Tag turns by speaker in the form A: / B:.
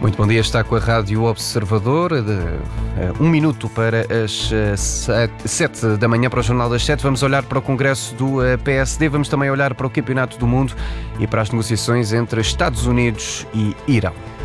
A: Muito bom dia, está com a Rádio Observador. Um minuto para as 7 da manhã, para o Jornal das 7. Vamos olhar para o Congresso do PSD, vamos também olhar para o Campeonato do Mundo e para as negociações entre Estados Unidos e Irão.